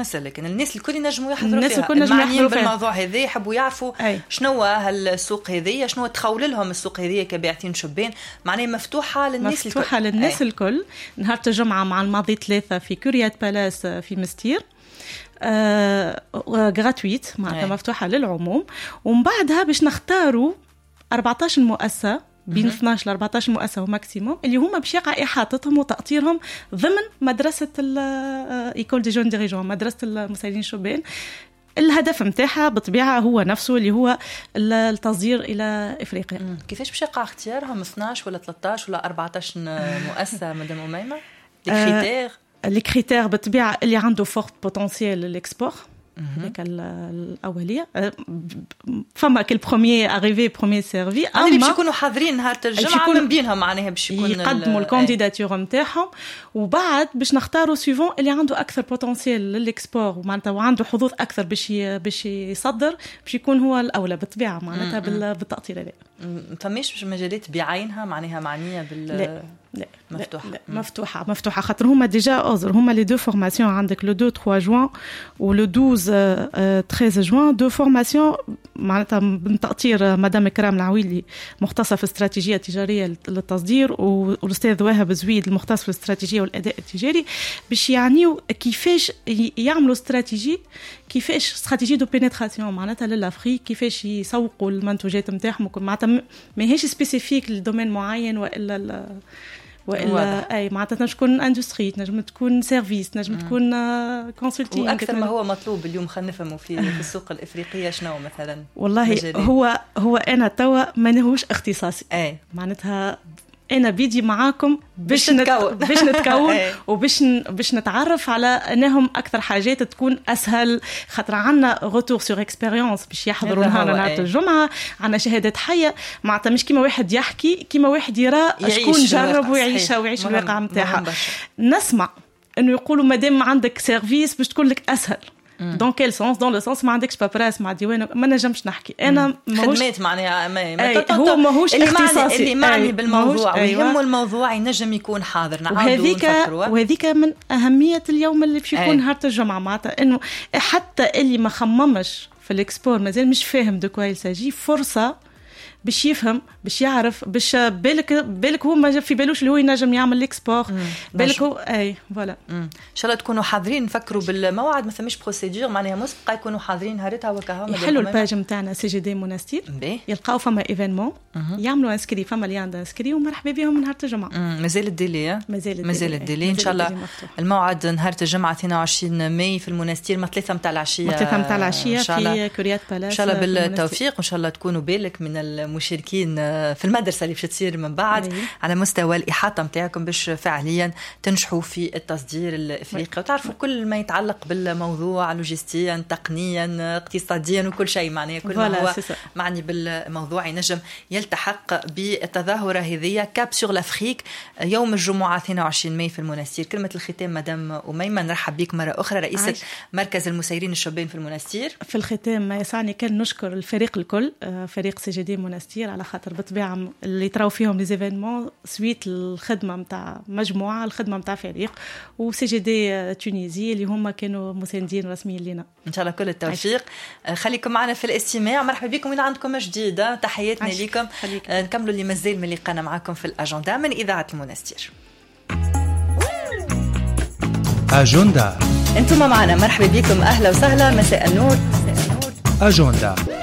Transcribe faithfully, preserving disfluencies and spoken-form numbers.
تمثل، لكن الناس الكل ينجموا يحضروا الناس فيها. الكل ينجموا يحضروا فيها بالموضوع هذا، يحبوا يعرفوا شنو هالسوق هذه، شنو تخول لهم السوق هذه كباعتين شبان، معناها مفتوحه للناس مفتوحه الكل. للناس أي. الكل. نهار الجمعه مع الماضي ثلاثه في كوريات بالاس في مستير، آه غراتويت معناتها مفتوحه للعموم. ومن بعدها باش نختاروا أربعطاش مؤسسه بين اثناش ل أربعطاش مؤسسه وماكسيموم اللي هما باش يقع احاطتهم وتاطيرهم ضمن مدرسه ايكول دي جون ديريجون، مدرسه المسيرين الشبان. الهدف متاعها بالطبيعه هو نفسه اللي هو التصدير الى افريقيا. مم. كيفاش باش يقع اختيارهم؟ اثناش ولا ثلاثطاش ولا أربعطاش مؤسسه مدام أميمة؟ لي كريتير لي كريتير بالطبيعه اللي عنده فورت بوتنسيال للاكسبور، هذيك الاوليه. فما كل بروميير اريفي بروميير سيرفي، اما اللي باش يكونوا حاضرين نهار الجمعه من بينهم معناها باش يكون يقدموا الكانديداتور نتاعهم، وبعد باش نختاروا سيفون اللي عنده اكثر بوتنسيال للاكسبور ومعناتها وعنده حظوظ اكثر باش باش يصدر، باش يكون هو الاولى بالطبيعه معناتها بالتاطير هذا. فماش مجالات بعينها معناها معنيه بال لا. لا مفتوحه لا. لا. مفتوحه مفتوحه خاطر هما ديجا اوزر هما لي دو فورماسيون عندك لو اثنين ثلاثة جوان ولو اثناشر ثلاثة عشر جوان، دو فورماسيون معناتها من تأطير مدام كرام العويلي مختصه في الاستراتيجيه التجاريه للتصدير، والاستاذ وهب زويد المختص في الاستراتيجيه والاداء التجاري، باش يعنيوا كيفاش يعملوا استراتيجي، كيفاش استراتيجي دو بينيتراسيون معناتها للافريك، كيفاش يسوقوا المنتوجات نتاعهم، معناتها ماهيش سبيسيفيك لدومين معين والا والا اي معناتها تنجم تكون اندستري، تنجم تكون سيرفيس، تنجم تكون كونسلتينغ. واكثر ما هو مطلوب اليوم خلينا نفهموا في في السوق الافريقيه شنو مثلا؟ والله مجالي. هو هو انا توا مانيهوش اختصاصي، اي معناتها انا بيدي معاكم باش نتكون باش نتكون وباش باش نتعرف على انهم اكثر حاجات تكون اسهل، خاطر عندنا روتور سور اكسبيريونس باش يحضروا نهار نهار الجمعه، عندنا شهادات حيه معناتها مش كيما واحد يحكي، كيما واحد يرى شكون جرب ويعيشها ويعيش الواقع نتاعها. نسمع انه يقولوا مادام عندك سيرفيس باش تكون لك اسهل، دون كيل سونس؟ دون لو سونس ما عندكش بابراس مع ديوان، ما نجمش نحكي انا ماهوش خدمات معناها ما, ما هو ماهوش اختصاصي اللي معني بالموضوع ويهمه الموضوع ينجم يكون حاضر. وهذيك وهذيك من اهميه اليوم اللي باش يكون نهار الجمعه، معناتها انه حتى اللي ما خممش في الاكسبور مازال مش فاهم دو كوا يساجي، فرصه باش يفهم باش يعرف باش بالك بالك هو ما في بالوش اللي هو ينجم يعمل الاكسبور، بالك هو اي فوالا. ان شاء الله تكونوا حاضرين، نفكروا بالموعد، ما ثماش بروسيدور معناها مسبقه، يكونوا حاضرين هارتها وكاها. يحلوا الباج نتاعنا سي جي دي مونستير، يلقاو فما ايفينمون يعملوا انسكري، فما ليان انسكري ومرحبا بهم نهار الجمعه. مازال الديلي مازال مازال الديلي ان شاء الله. الموعد نهار الجمعه اثنين وعشرين ماي في المونستير من ثلاثة متاع العشيه، ثلاثة متاع العشيه في كوريات بالاس. ان شاء الله بالتوفيق، وان شاء الله تكونوا بالك من المشاركين في المدرسة اللي باش تصير من بعد أيه. على مستوى الإحاطة متاعكم باش فعليا تنجحوا في التصدير الإفريقي وتعرفوا كل ما يتعلق بالموضوع لوجستيا تقنيا اقتصاديا وكل شيء، معناه كل ما هو معني بالموضوع ينجم يلتحق بالتظاهرة هذه كاب سور لافريك يوم الجمعة اثنين وعشرين ماي في المنستير. كلمة الختام مدام أميمة، نرحب بك مرة أخرى رئيسة عايش. مركز المسيرين الشبان في المنستير. في الختام ما يسعني كان نشكر الفريق الكل، فريق سي جي دي منستير، على خاطر بالطبيعة اللي تراو فيهم لي زيفينمون سويت الخدمة متاع مجموعة، الخدمة متاع فريق وسي جي دي تونيزي اللي هم كانوا مساندين رسميين لنا. إن شاء الله كل التوفيق. خليكم معنا في الاستماع، مرحبا بكم إذا عندكم جديدة، تحياتنا لكم. نكملوا اللي مازال من لقانا معكم في الأجندة من إذاعة المنستير. أجندة، أنتم معنا، مرحبا بكم، أهلا وسهلا، مساء النور. أجندة